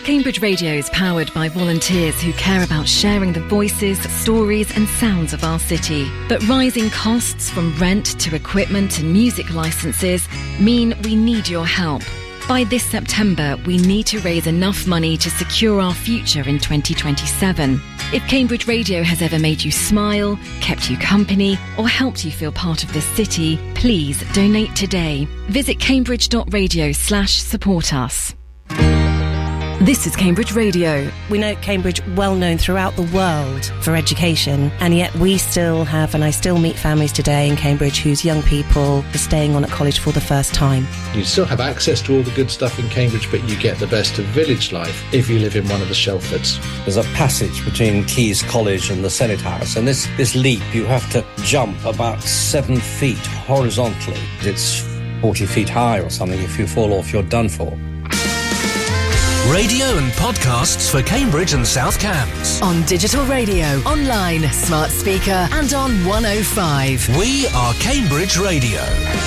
Cambridge Radio is powered by volunteers who care about sharing the voices, stories and sounds of our city. But rising costs from rent to equipment and music licences mean we need your help. By this September, we need to raise enough money to secure our future in 2027. If Cambridge Radio has ever made you smile, kept you company, or helped you feel part of this city, please donate today. Visit cambridge.radio/support us. This is Cambridge Radio. We know Cambridge well known throughout the world for education, and yet we still have, and I still meet families today in Cambridge whose young people are staying on at college for the first time. You still have access to all the good stuff in Cambridge, but you get the best of village life if you live in one of the Shelfords. There's a passage between Caius College and the Senate House, and this leap, you have to jump about 7 feet horizontally. It's 40 feet high or something. If you fall off, you're done for. Radio and podcasts for Cambridge and South Cambs. On digital radio, online, smart speaker and on 105. We are Cambridge Radio.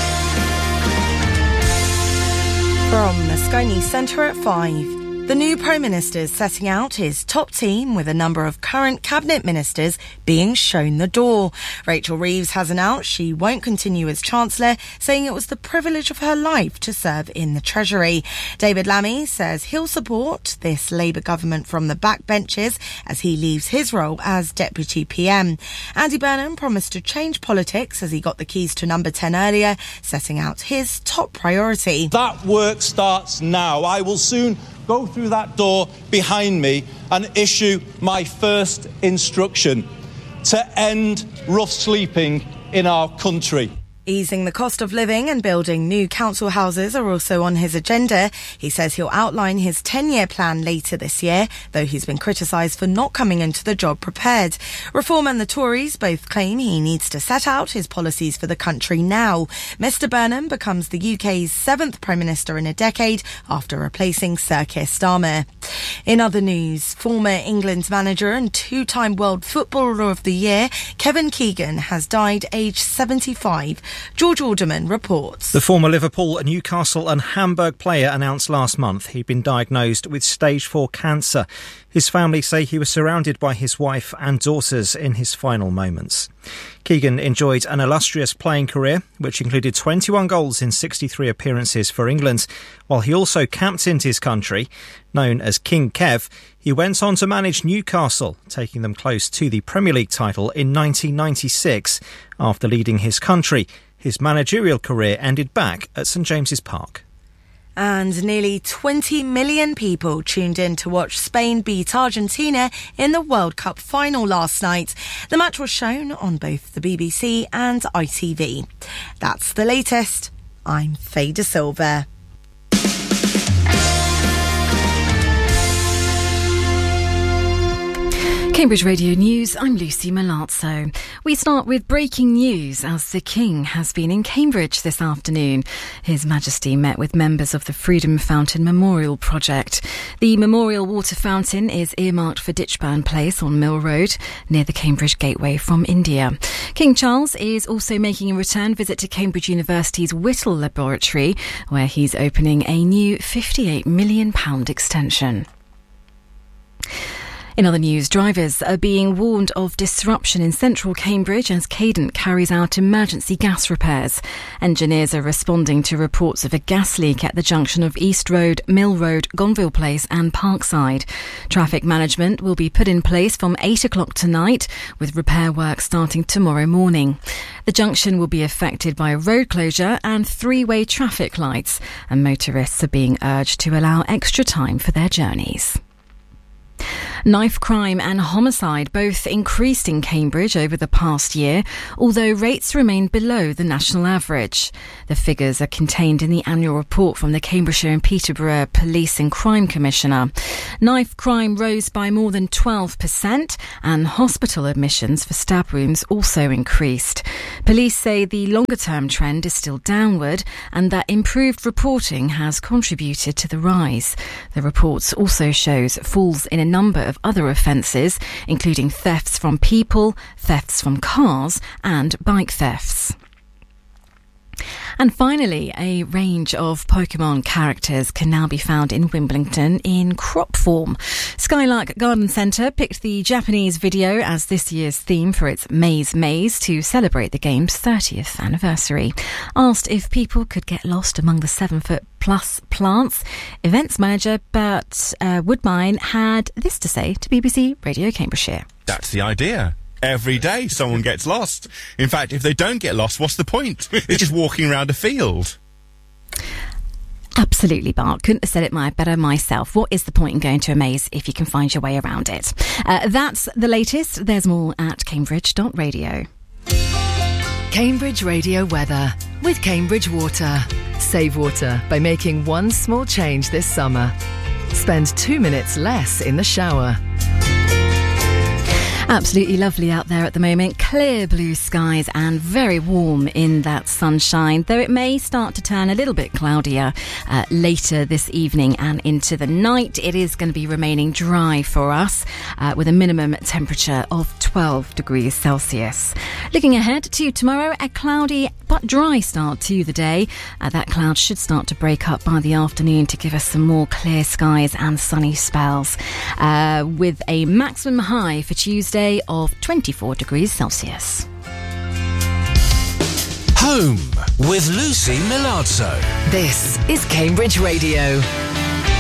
From the Sky News Centre at 5. The new Prime Minister is setting out his top team with a number of current Cabinet Ministers being shown the door. Rachel Reeves has announced she won't continue as Chancellor, saying it was the privilege of her life to serve in the Treasury. David Lammy says he'll support this Labour government from the backbenches as he leaves his role as Deputy PM. Andy Burnham promised to change politics as he got the keys to number 10 earlier, setting out his top priority. That work starts now. I will soon go through that door behind me and issue my first instruction to end rough sleeping in our country. Easing the cost of living and building new council houses are also on his agenda. He says he'll outline his 10-year plan later this year, though he's been criticised for not coming into the job prepared. Reform and the Tories both claim he needs to set out his policies for the country now. Mr Burnham becomes the UK's 7th Prime Minister in a decade after replacing Sir Keir Starmer. In other news, former England manager and 2-time World Footballer of the Year, Kevin Keegan, has died aged 75. George Alderman reports. The former Liverpool, Newcastle and Hamburg player announced last month he'd been diagnosed with stage 4 cancer. His family say he was surrounded by his wife and daughters in his final moments. Keegan enjoyed an illustrious playing career, which included 21 goals in 63 appearances for England, while he also captained his country. Known as King Kev, he went on to manage Newcastle, taking them close to the Premier League title in 1996. After leading his country, his managerial career ended back at St James's Park. And nearly 20 million people tuned in to watch Spain beat Argentina in the World Cup final last night. The match was shown on both the BBC and ITV. That's the latest. I'm Faye De Silva. Cambridge Radio News, I'm Lucy Malazzo. We start with breaking news as the King has been in Cambridge this afternoon. His Majesty met with members of the Freedom Fountain Memorial Project. The memorial water fountain is earmarked for Ditchburn Place on Mill Road, near the Cambridge Gateway from India. King Charles is also making a return visit to Cambridge University's Whittle Laboratory, where he's opening a new £58 million extension. In other news, drivers are being warned of disruption in central Cambridge as Cadent carries out emergency gas repairs. Engineers are responding to reports of a gas leak at the junction of East Road, Mill Road, Gonville Place and Parkside. Traffic management will be put in place from 8 o'clock tonight, with repair work starting tomorrow morning. The junction will be affected by a road closure and 3-way traffic lights, and motorists are being urged to allow extra time for their journeys. Knife crime and homicide both increased in Cambridge over the past year, although rates remain below the national average. The figures are contained in the annual report from the Cambridgeshire and Peterborough Police and Crime Commissioner. Knife crime rose by more than 12%, and hospital admissions for stab wounds also increased. Police say the longer-term trend is still downward and that improved reporting has contributed to the rise. The report also shows falls in a number of other offences, including thefts from people, thefts from cars and bike thefts. And finally, a range of Pokemon characters can now be found in Wimbledon in crop form. Skylark Garden Centre picked the Japanese video as this year's theme for its Maze Maze to celebrate the game's 30th anniversary. Asked if people could get lost among the 7-foot-plus plants, events manager Bert Woodbine had this to say to BBC Radio Cambridgeshire. That's the idea. Every day someone gets lost. In fact, if they don't get lost, what's the point? It's just walking around a field. Absolutely, Bart. Couldn't have said it better myself. What is the point in going to a maze if you can find your way around it? That's the latest. There's more at cambridge.radio. Cambridge Radio weather with Cambridge Water. Save water by making one small change this summer. Spend 2 minutes less in the shower. Absolutely lovely out there at the moment. Clear blue skies and very warm in that sunshine, though it may start to turn a little bit cloudier later this evening and into the night. It is going to be remaining dry for us with a minimum temperature of 12 degrees Celsius. Looking ahead to tomorrow, a cloudy but dry start to the day. That cloud should start to break up by the afternoon to give us some more clear skies and sunny spells with a maximum high for Tuesday of 24 degrees Celsius. Home with Lucy Milazzo. This is Cambridge Radio.